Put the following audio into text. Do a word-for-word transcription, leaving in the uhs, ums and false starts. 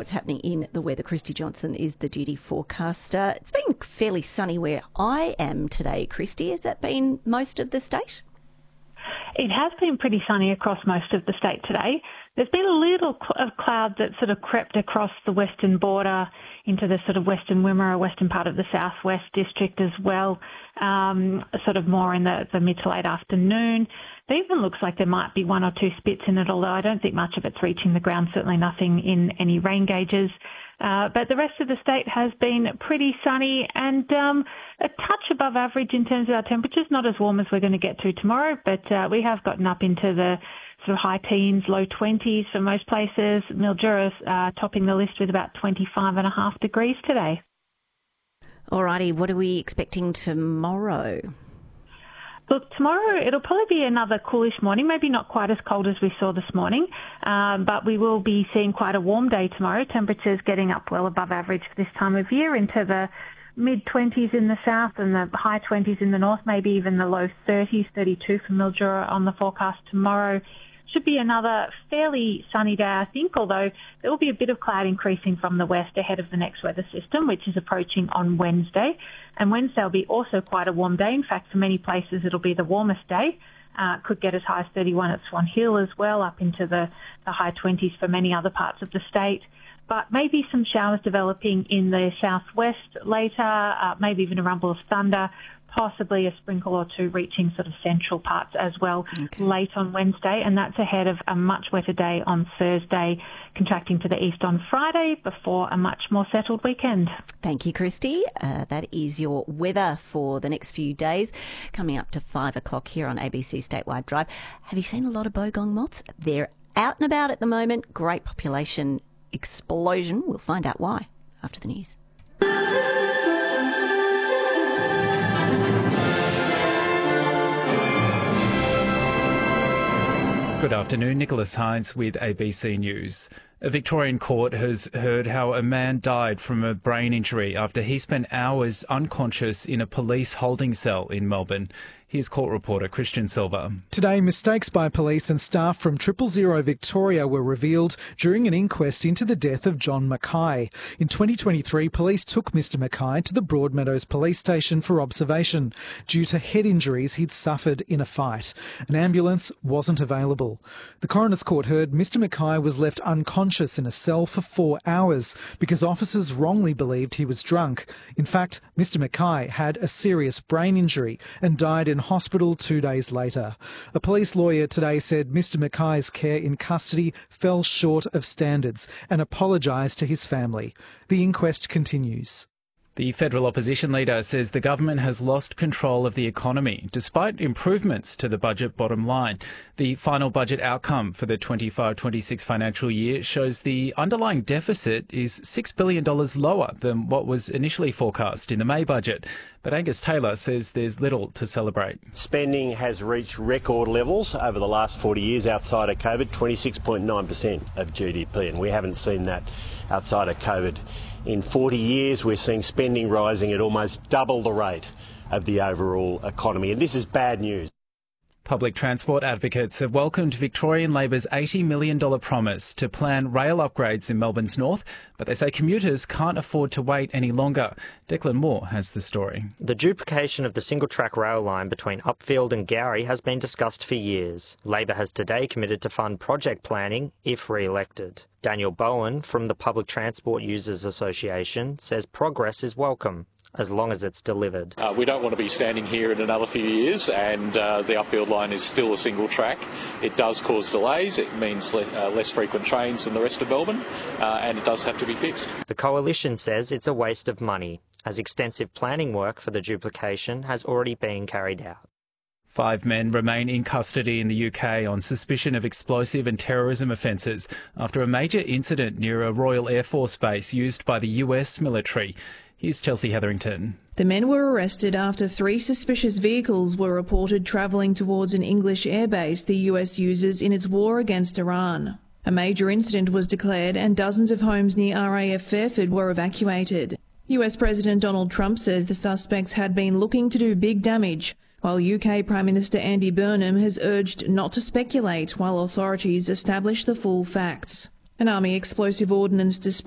what's happening in the weather. Christy Johnson is the duty forecaster. It's been fairly sunny where I am today, Christy. Has that been most of the state? It has been pretty sunny across most of the state today. There's been a little cl- of cloud that sort of crept across the western border into the sort of western Wimmera, western part of the southwest district as well, um, sort of more in the, the mid to late afternoon. It even looks like there might be one or two spits in it, although I don't think much of it's reaching the ground, certainly nothing in any rain gauges. Uh, but the rest of the state has been pretty sunny and um, a touch above average in terms of our temperatures, not as warm as we're going to get to tomorrow, but uh, we have gotten up into the sort of high teens, low twenties for most places. Mildura's uh, topping the list with about twenty-five and a half degrees today. Alrighty, what are we expecting tomorrow? Look, tomorrow it'll probably be another coolish morning, maybe not quite as cold as we saw this morning, um, but we will be seeing quite a warm day tomorrow. Temperatures getting up well above average for this time of year into the mid-twenties in the south and the high twenties in the north, maybe even the low thirties, thirty-two for Mildura on the forecast tomorrow. Should be another fairly sunny day, I think, although there will be a bit of cloud increasing from the west ahead of the next weather system, which is approaching on Wednesday. And Wednesday will be also quite a warm day. In fact, for many places, it'll be the warmest day. Uh, could get as high as thirty-one at Swan Hill as well, up into the, the high twenties for many other parts of the state. But maybe some showers developing in the southwest later, uh, maybe even a rumble of thunder, possibly a sprinkle or two reaching sort of central parts as well okay. late on Wednesday. And that's ahead of a much wetter day on Thursday, contracting to the east on Friday before a much more settled weekend. Thank you, Christy. Uh, that is your weather for the next few days, coming up to five o'clock here on A B C Statewide Drive. Have you seen a lot of bogong moths? They're out and about at the moment. Great population explosion. We'll find out why after the news. Good afternoon, Nicholas Hines with A B C News. A Victorian court has heard how a man died from a brain injury after he spent hours unconscious in a police holding cell in Melbourne. Here's court reporter Christian Silva. Today, mistakes by police and staff from Triple Zero Victoria were revealed during an inquest into the death of John Mackay. In twenty twenty-three, police took Mister Mackay to the Broadmeadows police station for observation due to head injuries he'd suffered in a fight. An ambulance wasn't available. The coroner's court heard Mister Mackay was left unconscious in a cell for four hours because officers wrongly believed he was drunk. In fact, Mister Mackay had a serious brain injury and died in hospital two days later. A police lawyer today said Mister Mackay's care in custody fell short of standards and apologised to his family. The inquest continues. The federal opposition leader says the government has lost control of the economy, despite improvements to the budget bottom line. The final budget outcome for the twenty-five twenty-six financial year shows the underlying deficit is six billion dollars lower than what was initially forecast in the May budget. But Angus Taylor says there's little to celebrate. Spending has reached record levels over the last forty years outside of COVID, twenty-six point nine percent of G D P, and we haven't seen that outside of COVID. In forty years, we're seeing spending rising at almost double the rate of the overall economy, and this is bad news. Public transport advocates have welcomed Victorian Labor's eighty million dollars promise to plan rail upgrades in Melbourne's north, but they say commuters can't afford to wait any longer. Declan Moore has the story. The duplication of the single-track rail line between Upfield and Gowrie has been discussed for years. Labor has today committed to fund project planning if re-elected. Daniel Bowen from the Public Transport Users Association says progress is welcome, as long as it's delivered. Uh, we don't want to be standing here in another few years and uh, the Upfield line is still a single track. It does cause delays, it means le- uh, less frequent trains than the rest of Melbourne, uh, and it does have to be fixed. The coalition says it's a waste of money, as extensive planning work for the duplication has already been carried out. Five men remain in custody in the U K on suspicion of explosive and terrorism offences after a major incident near a Royal Air Force base used by the U S military. Here's Chelsea Hetherington. The men were arrested after three suspicious vehicles were reported travelling towards an English airbase the U S uses in its war against Iran. A major incident was declared and dozens of homes near R A F Fairford were evacuated. U S President Donald Trump says the suspects had been looking to do big damage, while U K Prime Minister Andy Burnham has urged not to speculate while authorities establish the full facts. An army explosive ordnance display